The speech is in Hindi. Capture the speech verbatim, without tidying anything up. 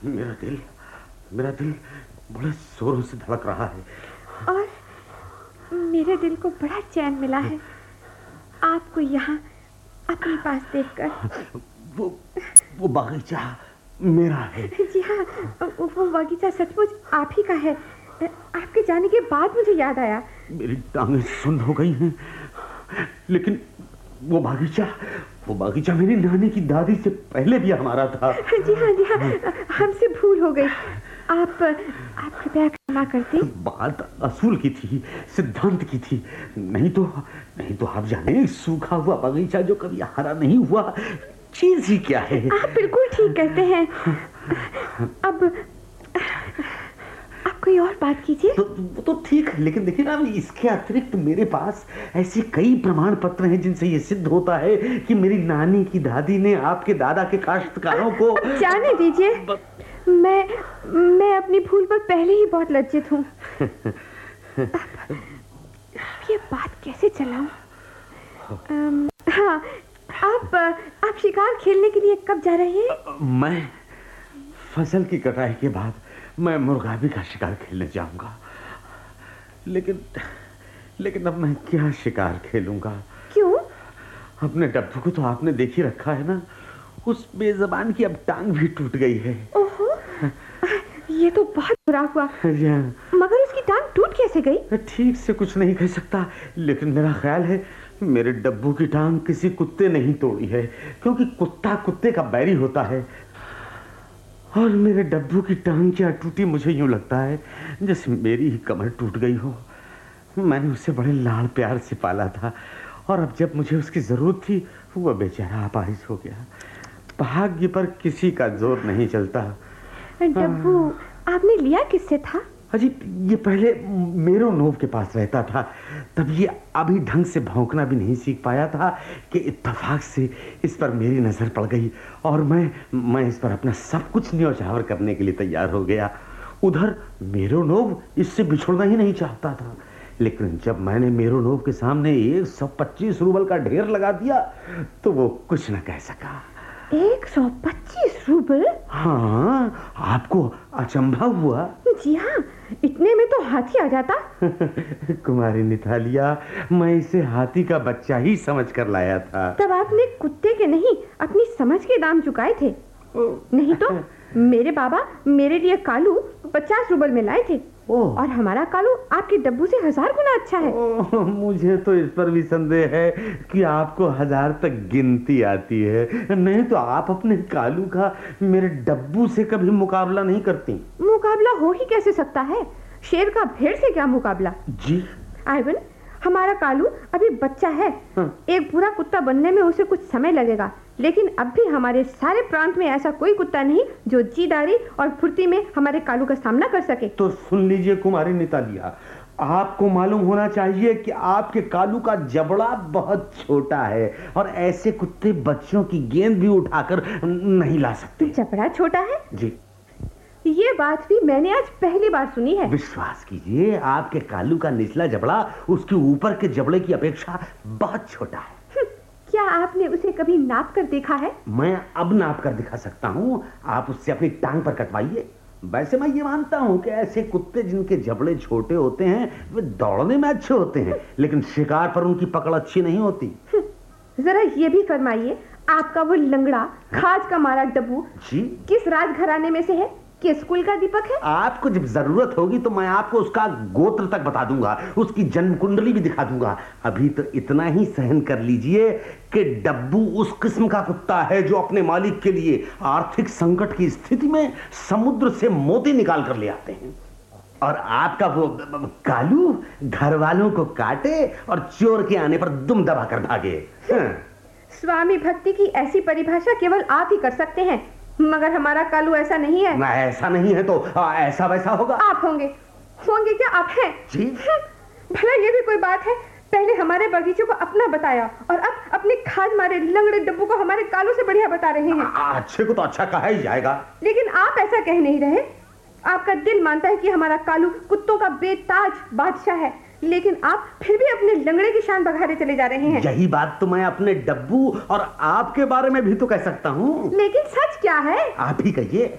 मेरा दिल मेरा दिल बड़े जोरों से धड़क रहा है और मेरे दिल को बड़ा चैन मिला है आपको यहाँ अपने पास देखकर। वो वो बागीचा मेरा है। जी हाँ, वो बागीचा सचमुच आप ही का है। आपके जाने के बाद मुझे याद आया। मेरी टांगें सुन्न हो गई हैं, लेकिन वो बागीचा वो बागीचा मेरी नानी की दादी से पहले भी हमारा था। जी हाँ जी हाँ, हमसे भूल हो गई। आप आप कृपया क्षमा करते। बात असूल की थी, सिद्धांत की थी, नहीं तो नहीं तो आप जाने सूखा हुआ बागीचा जो कभी हरा नहीं हुआ चीज ही क्या है। आप बिल्कुल ठीक कहते हैं। अब आप कोई और बात कीजिए। तो, तो, तो ठीक है, लेकिन देखिए ना, इसके अतिरिक्त मेरे पास ऐसे कई प्रमाण पत्र हैं जिनसे ये सिद्ध होता है कि मेरी नानी की दादी ने आपके दादा के काश्तकारों को। जाने दीजिए, मैं मैं अपनी भूल पर पहले ही बहुत लज्जित हूँ। ये बात कैसे चलाऊं? हाँ, आप आप शिकार खेलने के लिए कब जा रहे हैं? मैं फसल की कटाई के बाद मैं मुर्गाबी का शिकार खेलने जाऊंगा, लेकिन लेकिन अब मैं क्या शिकार खेलूंगा? क्यों? अपने डब्बू को तो आपने देख ही रखा है ना, उस बेज़बान की अब टांग भी टूट गई है। ओहो, ये तो बहुत बुरा हुआ। मगर उसकी टांग टूट कैसे गई? ठीक से कुछ नहीं कह सकता, लेकिन मेरा ख्याल है मेरे डब्बू की टांग किसी कुत्ते ने ही तोड़ी है, क्योंकि कुत्ता कुत्ते का बैरी होता है। और मेरे डब्बू की टांग क्या टूटी, मुझे यूं लगता है जैसे मेरी ही कमर टूट गई हो। मैंने उसे बड़े लाड़ प्यार से पाला था, और अब जब मुझे उसकी जरूरत थी वो बेचारा अपाहिज हो गया। भाग्य पर किसी का जोर नहीं चलता। डब्बू आपने लिया किससे था? अजी, ये पहले मेरो नोव के पास रहता था, तब ये अभी ढंग से भौंकना भी नहीं सीख पाया था कि इत्तेफाक से इस पर मेरी नजर पड़ गई, और मैं मैं इस पर अपना सब कुछ न्योछावर करने के लिए तैयार हो गया। उधर मेरो नोव इससे बिछुड़ना ही नहीं चाहता था, लेकिन जब मैंने मेरो नोव के सामने एक सौ पच्चीस रूबल का ढेर लगा दिया तो वो कुछ न कह सका। एक सौ पच्चीस रूबल? हाँ, आपको अचंभा हुआ? जी हाँ, इतने में तो हाथी आ जाता। कुमारी निथालिया, मैं इसे हाथी का बच्चा ही समझ कर लाया था। तब आपने कुत्ते के नहीं, अपनी समझ के दाम चुकाए थे। नहीं तो मेरे बाबा मेरे लिए कालू पचास रूबल में लाए थे, और हमारा कालू आपके डब्बू से हजार गुना अच्छा है। ओ, मुझे तो इस पर भी संदेह है कि आपको हजार तक गिनती आती है, नहीं तो आप अपने कालू का मेरे डब्बू से कभी मुकाबला नहीं करती। मुकाबला हो ही कैसे सकता है? शेर का भेड़ से क्या मुकाबला? जी आइवन, हमारा कालू अभी बच्चा है। हाँ। एक पूरा कुत्ता बनने में उसे कुछ समय लगेगा, लेकिन अब भी हमारे सारे प्रांत में ऐसा कोई कुत्ता नहीं जो जीदारी और फुर्ती में हमारे कालू का सामना कर सके। तो सुन लीजिए कुमारी नितालिया, आपको मालूम होना चाहिए कि आपके कालू का जबड़ा बहुत छोटा है, और ऐसे कुत्ते बच्चों की गेंद भी उठाकर नहीं ला सकते। जबड़ा छोटा है? जी, ये बात भी मैंने आज पहली बार सुनी है। विश्वास कीजिए, आपके कालू का निचला जबड़ा उसके ऊपर के जबड़े की अपेक्षा बहुत छोटा है। क्या आपने उसे कभी नाप कर देखा है? मैं अब नाप कर दिखा सकता हूँ, आप उससे अपनी टांग पर कटवाइए। वैसे मैं ये मानता हूँ कि ऐसे कुत्ते जिनके जबड़े छोटे होते हैं वे दौड़ने में अच्छे होते हैं, लेकिन शिकार पर उनकी पकड़ अच्छी नहीं होती। जरा ये भी फरमाइए, आपका वो लंगड़ा खाज का मारा डब्बू किस राजघराने में से है, किस कुल का दीपक है? आपको जब जरूरत होगी तो मैं आपको उसका गोत्र तक बता दूंगा, उसकी जन्म कुंडली भी दिखा दूंगा। अभी तो इतना ही सहन कर लीजिए कि डब्बू उस किस्म का कुत्ता है जो अपने मालिक के लिए आर्थिक संकट की स्थिति में समुद्र से मोती निकाल कर ले आते हैं, और आपका वो कालू घर वालों को काटे और चोर के आने पर दुम दबा कर भागे। स्वामी भक्ति की ऐसी परिभाषा केवल आप ही कर सकते हैं, मगर हमारा कालू ऐसा नहीं है। ना, ऐसा नहीं है तो आ, ऐसा वैसा होगा। आप होंगे होंगे क्या? आप हैं जी। भला ये भी कोई बात है? पहले हमारे बगीचे को अपना बताया, और अब अपने खाज मारे लंगड़े डब्बू को हमारे कालू से बढ़िया बता रहे हैं। आ, अच्छे को तो अच्छा कहा ही जाएगा, लेकिन आप ऐसा कह नहीं रहे। आपका दिल मानता है कि हमारा कालू कुत्तों का बेताज बादशाह है, लेकिन आप फिर भी अपने लंगड़े की शान बघारे चले जा रहे हैं। यही बात तो मैं अपने डब्बू और आपके बारे में भी तो कह सकता हूँ। लेकिन सच क्या है? आप ही कहिए।